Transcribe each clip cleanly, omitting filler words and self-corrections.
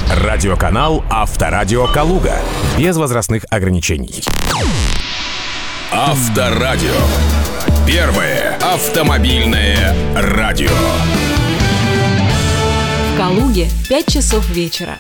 Радиоканал «Авторадио Калуга». Без возрастных ограничений. Авторадио. Первое автомобильное радио. В Калуге 5 часов вечера.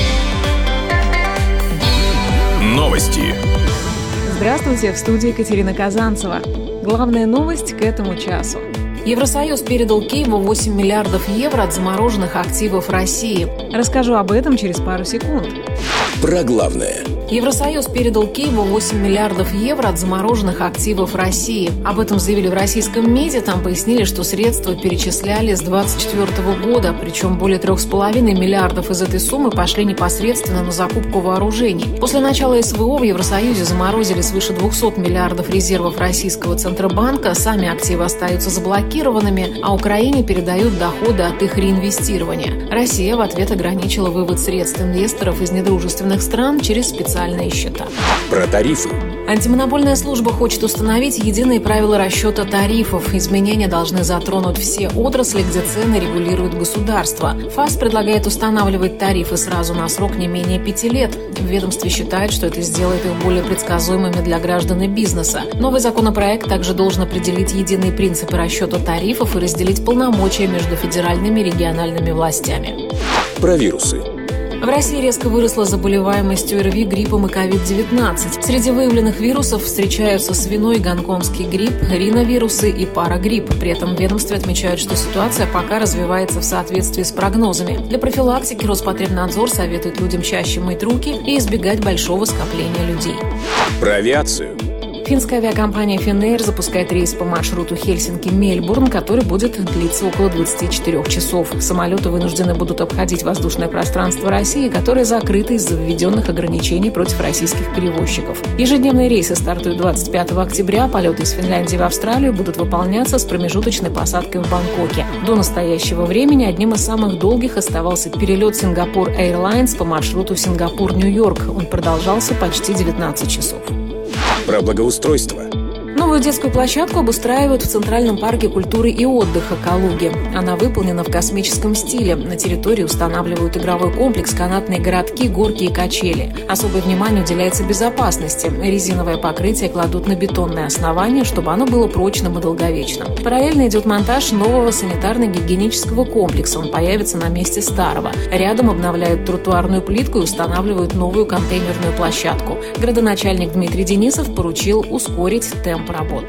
Новости. Здравствуйте, в студии Екатерина Казанцева. Главная новость к этому часу. Евросоюз передал Киеву 8 миллиардов евро от замороженных активов России. Расскажу об этом через пару секунд. Про главное. Евросоюз передал Киеву 8 миллиардов евро от замороженных активов России. Об этом заявили в российском МИДе. Там пояснили, что средства перечисляли с 2024 года, причем более 3,5 миллиардов из этой суммы пошли непосредственно на закупку вооружений. После начала СВО в Евросоюзе заморозили свыше 200 миллиардов резервов российского Центробанка. Сами активы остаются заблокированными, а Украине передают доходы от их реинвестирования. Россия в ответ ограничила вывод средств инвесторов из недружественных стран через специальные счета. Про тарифы. Антимонопольная служба хочет установить единые правила расчета тарифов. Изменения должны затронуть все отрасли, где цены регулирует государство. ФАС предлагает устанавливать тарифы сразу на срок не менее 5 лет. В ведомстве считают, что это сделает их более предсказуемыми для граждан и бизнеса. Новый законопроект также должен определить единые принципы расчета тарифов и разделить полномочия между федеральными и региональными властями. Про вирусы. В России резко выросла заболеваемость ОРВИ, гриппом и COVID-19. Среди выявленных вирусов встречаются свиной, гонконгский грипп, риновирусы и парагрипп. При этом в ведомстве отмечают, что ситуация пока развивается в соответствии с прогнозами. Для профилактики Роспотребнадзор советует людям чаще мыть руки и избегать большого скопления людей. Про авиацию. Финская авиакомпания Finnair запускает рейс по маршруту Хельсинки-Мельбурн, который будет длиться около 24 часов. Самолеты вынуждены будут обходить воздушное пространство России, которое закрыто из-за введенных ограничений против российских перевозчиков. Ежедневные рейсы стартуют 25 октября. Полеты из Финляндии в Австралию будут выполняться с промежуточной посадкой в Бангкоке. До настоящего времени одним из самых долгих оставался перелет Singapore Airlines по маршруту Сингапур-Нью-Йорк. Он продолжался почти 19 часов. Про благоустройство. Новую детскую площадку обустраивают в Центральном парке культуры и отдыха Калуги. Она выполнена в космическом стиле. На территории устанавливают игровой комплекс, канатные городки, горки и качели. Особое внимание уделяется безопасности. Резиновое покрытие кладут на бетонное основание, чтобы оно было прочным и долговечным. Параллельно идет монтаж нового санитарно-гигиенического комплекса. Он появится на месте старого. Рядом обновляют тротуарную плитку и устанавливают новую контейнерную площадку. Градоначальник Дмитрий Денисов поручил ускорить темп работ.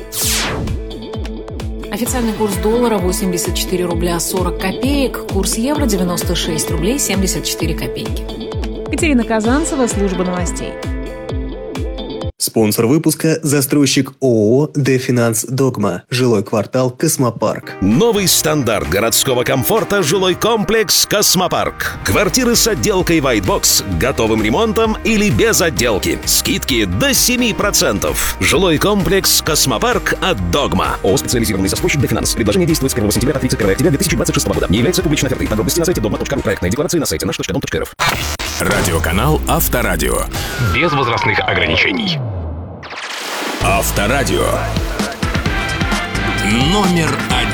Официальный курс доллара 84 рубля 40 копеек, курс евро 96 рублей 74 копейки. Екатерина Казанцева, служба новостей. Спонсор выпуска – застройщик ООО «Дефинанс Догма», жилой квартал «Космопарк». Новый стандарт городского комфорта жилой комплекс «Космопарк». Квартиры с отделкой White Box, готовым ремонтом или без отделки. Скидки до 7%. Жилой комплекс «Космопарк» от «Догма». ООО «Специализированный застройщик Дефинанс». Предложение действует с 1 сентября по 31 октября 2026 года. Не является публичной офертой. Подробности на сайте dogma.ru. Проектная декларация на сайте наш.дом.рф. Радиоканал «Авторадио». Без возрастных ограничений. Авторадио. Номер 1.